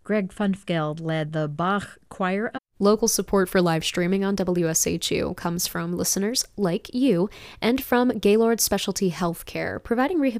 Greg Funfgeld led the Bach Choir. Local support for live streaming on WSHU comes from listeners like you and from Gaylord Specialty Healthcare, providing rehabilitation